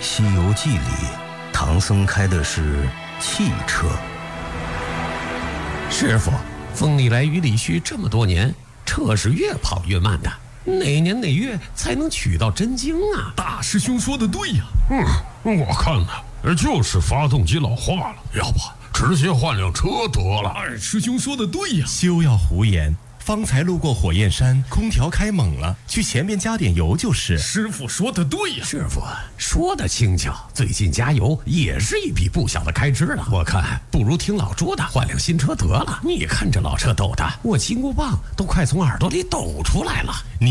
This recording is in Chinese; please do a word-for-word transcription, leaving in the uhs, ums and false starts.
西游记》里，唐僧开的是汽车。 师傅，风里来雨里去这么多年，车是越跑越慢的，哪年哪月才能取到真经啊？ 大师兄说的对呀。嗯，我看呢，就是发动机老化了，要不直接换辆车得了。二师兄说的对呀。 休要胡言，方才路过火焰山，空调开猛了，去前面加点油就是。 师傅说的对呀。 师傅说的轻巧，最近加油也是一笔不小的开支了。我看不如听老朱的，换辆新车得了。你看这老车抖的，我金箍棒都快从耳朵里抖出来了。